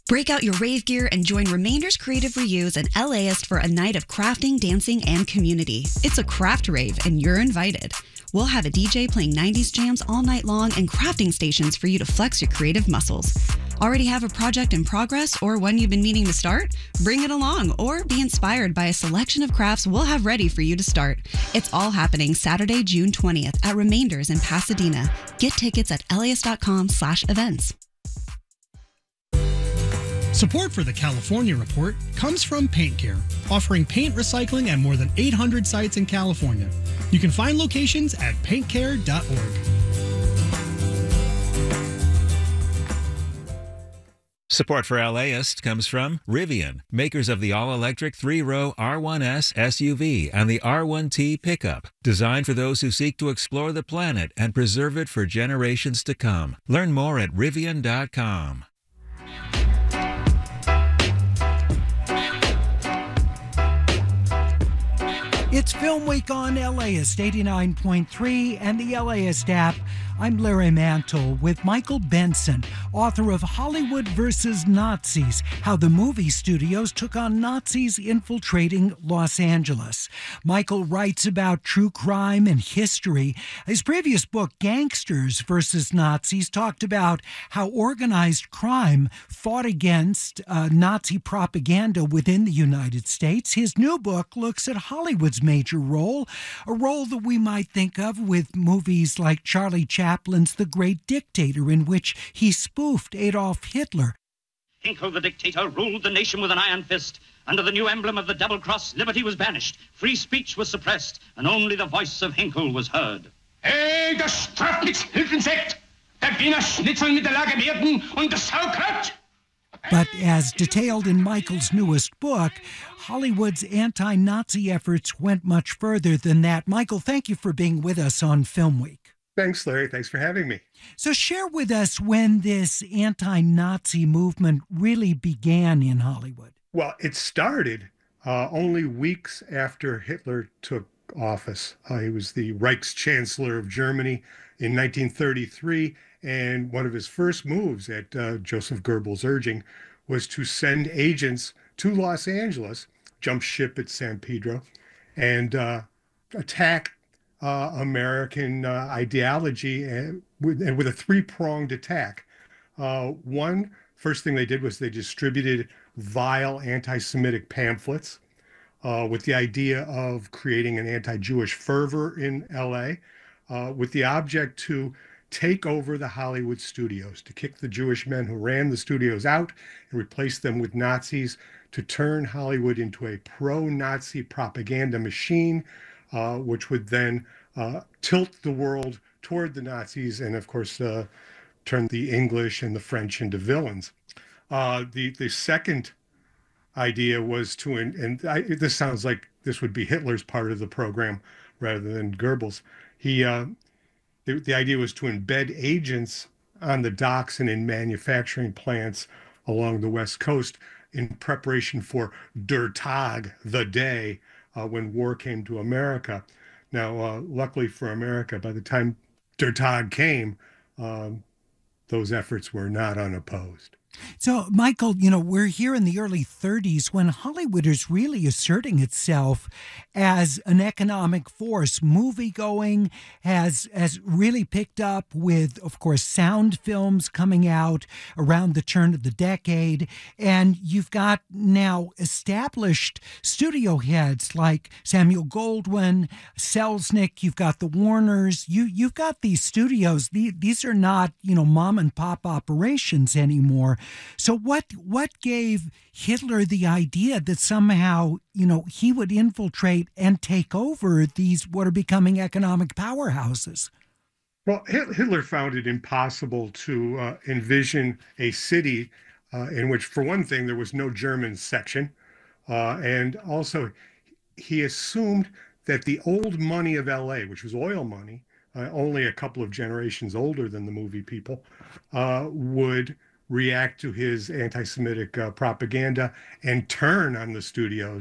Break out your rave gear and join Remainders Creative Reuse and LAist for a night of crafting, dancing, and community. It's a craft rave, and you're invited. We'll have a DJ playing 90s jams all night long and crafting stations for you to flex your creative muscles. Already have a project in progress or one you've been meaning to start? Bring it along or be inspired by a selection of crafts we'll have ready for you to start. It's all happening Saturday, June 20th at Remainders in Pasadena. Get tickets at laist.com/events. Support for the California Report comes from Paint Care, offering paint recycling at more than 800 sites in California. You can find locations at paintcare.org. Support for LAist comes from Rivian, makers of the all-electric 3-row R1S SUV and the R1T pickup, designed for those who seek to explore the planet and preserve it for generations to come. Learn more at Rivian.com. It's Film Week on LAist 89.3 and the LAist app. I'm Larry Mantle with Michael Benson, author of Hollywood vs. Nazis, How the Movie Studios Took on Nazis Infiltrating Los Angeles. Michael writes about true crime and history. His previous book, Gangsters vs. Nazis, talked about how organized crime fought against Nazi propaganda within the United States. His new book looks at Hollywood's major role, a role that we might think of with movies like Charlie Chaplin's The Great Dictator, in which he spoofed Adolf Hitler. Hinkle the dictator ruled the nation with an iron fist. Under the new emblem of the double cross, liberty was banished, free speech was suppressed, and only the voice of Hinkle was heard. Hey, das Strafnichtshilfensekt! Der Wiener Schnitzel mit der Lage werden und das Sauerkraut! But as detailed in Michael's newest book, Hollywood's anti-Nazi efforts went much further than that. Michael, thank you for being with us on Film Week. Thanks, Larry. Thanks for having me. So share with us when this anti-Nazi movement really began in Hollywood. Well, it started only weeks after Hitler took office. He was the Reichschancellor of Germany in 1933, and one of his first moves at Joseph Goebbels' urging was to send agents to Los Angeles, jump ship at San Pedro, and attack American ideology and with a three-pronged attack. First thing they did was they distributed vile anti-Semitic pamphlets with the idea of creating an anti-Jewish fervor in LA, with the object to take over the Hollywood studios, to kick the Jewish men who ran the studios out and replace them with Nazis, to turn Hollywood into a pro-Nazi propaganda machine, which would then tilt the world toward the Nazis and, of course, turn the English and the French into villains. The second idea was to, this sounds like this would be Hitler's part of the program rather than Goebbels. The idea was to embed agents on the docks and in manufacturing plants along the West Coast in preparation for Der Tag, the day, when war came to America. Now, luckily for America, by the time Der Tag came, those efforts were not unopposed. So, Michael, we're here in the early 30s when Hollywood is really asserting itself as an economic force. Movie-going has really picked up with, of course, sound films coming out around the turn of the decade. And you've got now established studio heads like Samuel Goldwyn, Selznick, you've got the Warners. You've got these studios. These are not, mom-and-pop operations anymore. So what gave Hitler the idea that somehow, he would infiltrate and take over these what are becoming economic powerhouses? Well, Hitler found it impossible to envision a city in which, for one thing, there was no German section. And also, he assumed that the old money of LA, which was oil money, only a couple of generations older than the movie people, would react to his anti-Semitic propaganda and turn on the studios